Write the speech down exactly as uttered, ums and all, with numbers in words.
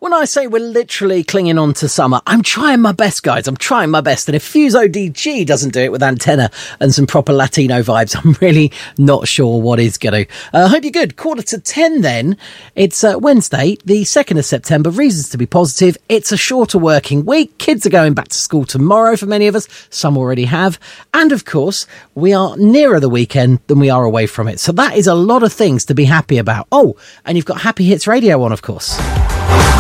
When I say we're literally clinging on to summer, I'm trying my best, guys. I'm trying my best. And if Fuse O D G doesn't do it with Antenna and some proper Latino vibes, I'm really not sure what is going to. I uh, hope you're good. Quarter to ten then. It's uh, Wednesday, the second of September. Reasons to be positive. It's a shorter working week. Kids are going back to school tomorrow for many of us. Some already have. And of course, we are nearer the weekend than we are away from it. So that is a lot of things to be happy about. Oh, and you've got Happy Hits Radio on, of course.